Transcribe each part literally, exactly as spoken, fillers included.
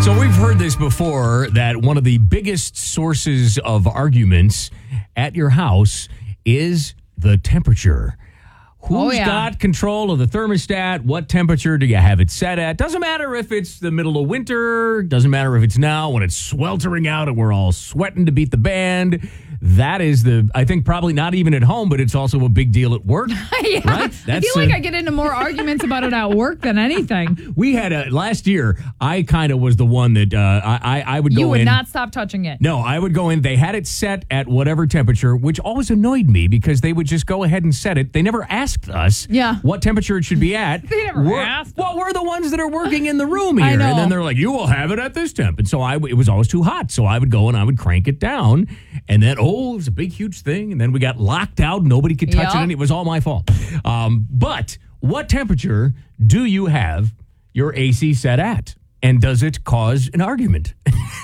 So we've heard this before, that one of the biggest sources of arguments at your house is the temperature. Who's oh, yeah. got control of the thermostat? What temperature do you have it set at? Doesn't matter if it's the middle of winter. Doesn't matter if it's now when it's sweltering out and we're all sweating to beat the band. That is the, I think probably not even at home, but it's also a big deal at work. yeah. Right? That's, That's I feel like a, I get into more arguments about it at work than anything. We had a, last year, I kind of was the one that uh, I, I would go in. You would in, not stop touching it. No, I would go in. They had it set at whatever temperature, which always annoyed me because they would just go ahead and set it. They never asked us yeah. what temperature it should be at. They never we're, asked. Well, we're the ones that are working in the room here. I know. And then they're like, you will have it at this temp. And so I, it was always too hot. So I would go and I would crank it down. And then, oh, it was a big, huge thing. And then we got locked out. Nobody could touch yep. it. And it was all my fault. Um, but what temperature do you have your A C set at? And does it cause an argument?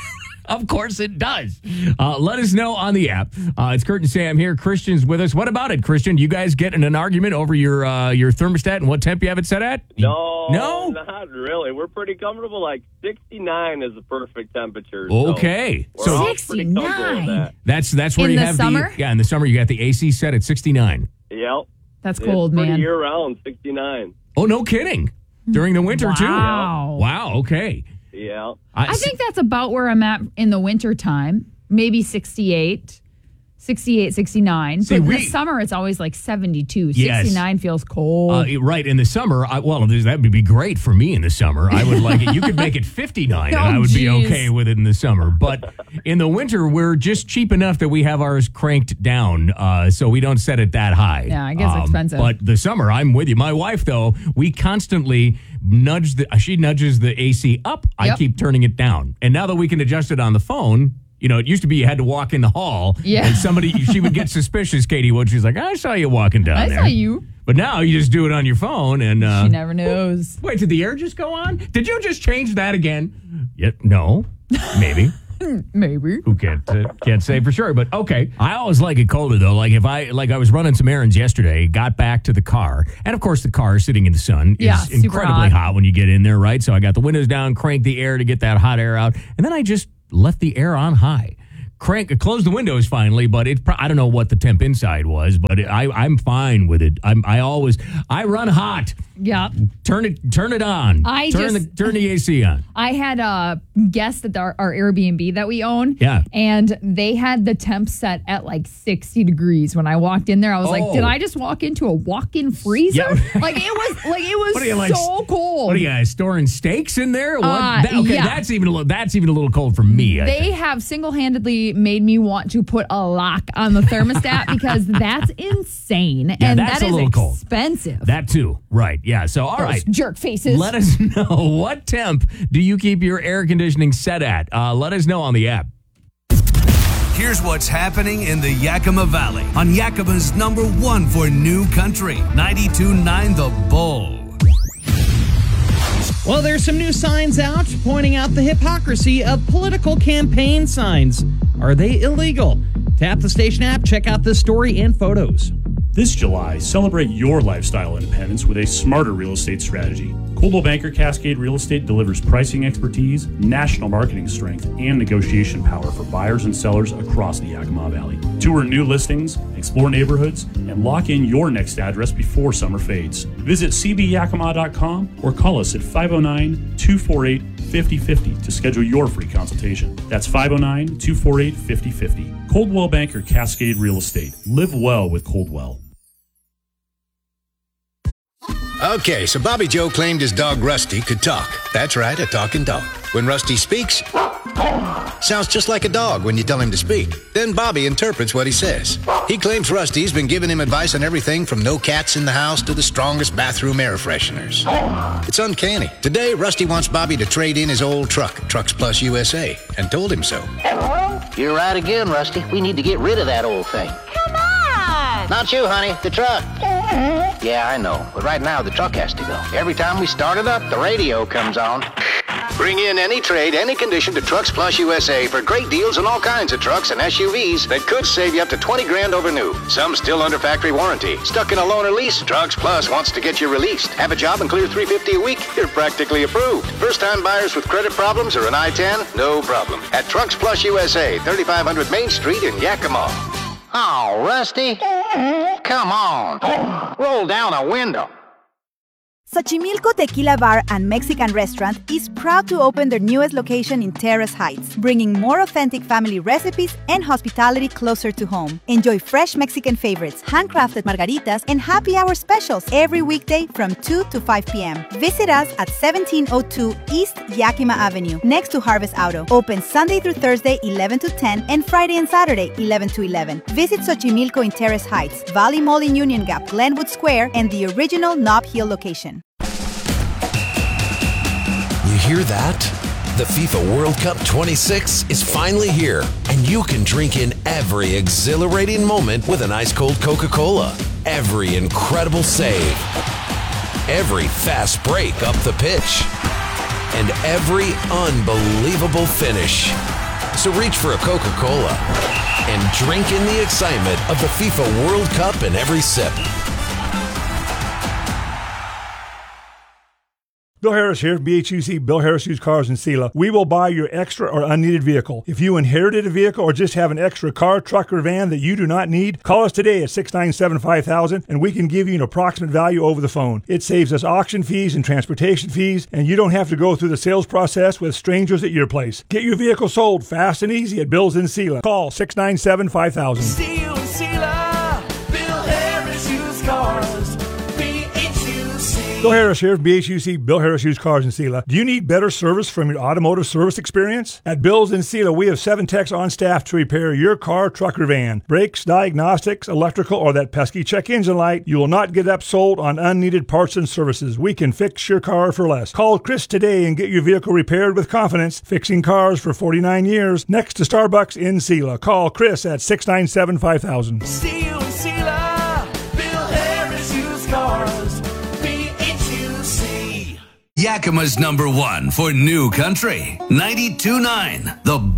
Of course it does. Uh, let us know on the app. Uh, it's Kurt and Sam here. Christian's with us. What about it, Christian? You guys get in an argument over your uh, your thermostat and what temp you have it set at? No, no, not really. We're pretty comfortable. Like sixty-nine is the perfect temperature. Okay, so, so we're all pretty comfortable with that. That's that's where in you the have summer? the yeah in the summer you got the A C set at sixty-nine. Yep, that's cold, it's man. Pretty year round, sixty-nine. Oh, no kidding. During the winter wow. too. Wow. Wow. Okay. Yeah. I, I think that's about where I'm at in the winter time. Maybe sixty-eight, sixty-eight, sixty-nine. See, but we, in the summer, it's always like seventy-two. Yes. sixty-nine feels cold. Uh, right. In the summer, I, well, that would be great for me in the summer. I would like it. You could make it fifty-nine, oh, and I would geez. be okay with it in the summer. But in the winter, we're just cheap enough that we have ours cranked down, uh, so we don't set it that high. Yeah, I guess um, expensive. But the summer, I'm with you. My wife, though, we constantly nudge the. She nudges the A C up. I Yep. keep turning it down. And now that we can adjust it on the phone. You know, it used to be you had to walk in the hall, yeah. and somebody, she would get suspicious, Katie Wood. She's like, I saw you walking down I there. saw you. But now you just do it on your phone, and uh, she never knows. Wait, did the air just go on? Did you just change that again? Yeah, no, maybe. Maybe. Who can't uh, can't say for sure, but okay. I always like it colder though. Like if I like I was running some errands yesterday, got back to the car, and of course the car sitting in the sun is yeah, incredibly hot. hot when you get in there, right? So I got the windows down, cranked the air to get that hot air out, and then I just left the air on high. Crank, close the windows finally, but it. I don't know what the temp inside was, but it, I, I'm fine with it. I'm. I always. I run hot. Yeah. Turn it. Turn it on. I turn just, the turn the A C on. I had a guest at our, our Airbnb that we own. Yeah. And they had the temp set at like sixty degrees. When I walked in there, I was oh. like, did I just walk into a walk-in freezer? Yeah. like it was. Like it was what are you, so like, cold. What are you guys storing steaks in there? What? Uh, That- okay, yeah. that's even a little. That's even a little cold for me. I They think. have single-handedly made me want to put a lock on the thermostat because that's insane. Yeah, and that's that a is little cold. expensive. That too, right? Yeah. So all Those right, jerk faces. let us know what temp do you keep your air conditioning set at. Uh, let us know on the app. Here's what's happening in the Yakima Valley on Yakima's number one for new country, ninety-two point nine The Bull. Well, there's some new signs out pointing out the hypocrisy of political campaign signs. Are they illegal? Tap the station app, check out this story and photos. This July, celebrate your lifestyle independence with a smarter real estate strategy. Coldwell Banker Cascade Real Estate delivers pricing expertise, national marketing strength, and negotiation power for buyers and sellers across the Yakima Valley. Tour new listings, explore neighborhoods, and lock in your next address before summer fades. Visit c b yakima dot com or call us at five oh nine, two four eight, five oh five oh to schedule your free consultation. That's five oh nine, two four eight, five oh five oh. Coldwell Banker Cascade Real Estate. Live well with Coldwell. Okay, so Bobby Joe claimed his dog Rusty could talk. That's right, a talking dog. When Rusty speaks, sounds just like a dog when you tell him to speak. Then Bobby interprets what he says. He claims Rusty's been giving him advice on everything from no cats in the house to the strongest bathroom air fresheners. It's uncanny. Today, Rusty wants Bobby to trade in his old truck, Trucks Plus U S A, and told him so. You're right again, Rusty. We need to get rid of that old thing. Come on! Not you, honey. The truck. Yeah, I know. But right now, the truck has to go. Every time we start it up, the radio comes on. Bring in any trade, any condition to Trucks Plus U S A for great deals on all kinds of trucks and S U Vs that could save you up to twenty grand over new. Some still under factory warranty. Stuck in a loan or lease? Trucks Plus wants to get you released. Have a job and clear three hundred fifty dollars a week? You're practically approved. First-time buyers with credit problems or an I ten? No problem. At Trucks Plus U S A, thirty-five hundred Main Street in Yakima. Oh, Rusty. Come on. Roll down a window. Xochimilco Tequila Bar and Mexican Restaurant is proud to open their newest location in Terrace Heights, bringing more authentic family recipes and hospitality closer to home. Enjoy fresh Mexican favorites, handcrafted margaritas, and happy hour specials every weekday from two to five p.m. Visit us at seventeen oh two East Yakima Avenue, next to Harvest Auto. Open Sunday through Thursday, eleven to ten, and Friday and Saturday, eleven to eleven. Visit Xochimilco in Terrace Heights, Valley Mall in Union Gap, Glenwood Square, and the original Nob Hill location. You hear that? The FIFA World Cup twenty-six is finally here, and you can drink in every exhilarating moment with an ice-cold Coca-Cola. Every incredible save, every fast break up the pitch, and every unbelievable finish. So reach for a Coca-Cola and drink in the excitement of the FIFA World Cup in every sip. Bill Harris here, B H U C, Bill Harris Used Cars in Sela. We will buy your extra or unneeded vehicle. If you inherited a vehicle or just have an extra car, truck, or van that you do not need, call us today at six nine seven, five thousand and we can give you an approximate value over the phone. It saves us auction fees and transportation fees, and you don't have to go through the sales process with strangers at your place. Get your vehicle sold fast and easy at Bill's in Sela. Call six nine seven, five thousand. See you in Sela, Bill Harris Used Cars. Bill Harris here, B H U C, Bill Harris Used Cars in Sela. Do you need better service from your automotive service experience? At Bill's in Sela, we have seven techs on staff to repair your car, truck, or van. Brakes, diagnostics, electrical, or that pesky check engine light. You will not get upsold on unneeded parts and services. We can fix your car for less. Call Chris today and get your vehicle repaired with confidence. Fixing cars for forty-nine years. Next to Starbucks in Sela. Call Chris at six nine seven, five thousand. See you in Sela, Bill Harris Used Cars. Yakima's number one for new country. ninety-two point nine The